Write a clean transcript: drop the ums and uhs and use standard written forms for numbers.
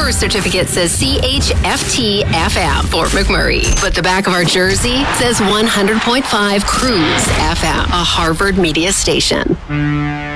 birth certificate says CHFT FM, Fort McMurray. But the back of our jersey says 100.5 Cruise FM, a Harvard media station.